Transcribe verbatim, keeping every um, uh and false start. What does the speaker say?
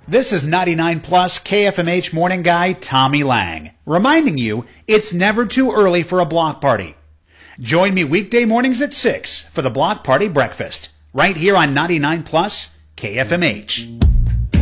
This is ninety-nine plus K F M H morning guy Tommy Lang, reminding you it's never too early for a block party. Join me weekday mornings at six for the Block Party Breakfast, right here on ninety-nine plus K F M H.